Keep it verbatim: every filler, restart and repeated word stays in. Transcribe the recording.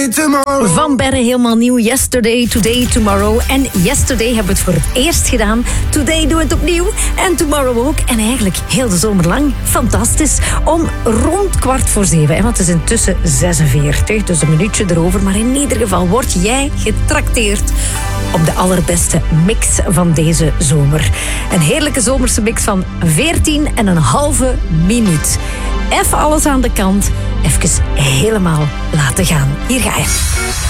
Today, tomorrow. Van Berre helemaal nieuw. Yesterday, Today, Tomorrow. En Yesterday hebben we het voor het eerst gedaan. Today doen we het opnieuw. En Tomorrow ook. En eigenlijk heel de zomer lang. Fantastisch. Om rond kwart voor zeven. Want het is intussen zesenveertig. Dus een minuutje erover. Maar in ieder geval word jij getrakteerd op de allerbeste mix van deze zomer. Een heerlijke zomerse mix van veertien en een halve minuut. Even alles aan de kant. Even helemaal laten gaan. Hier ga je.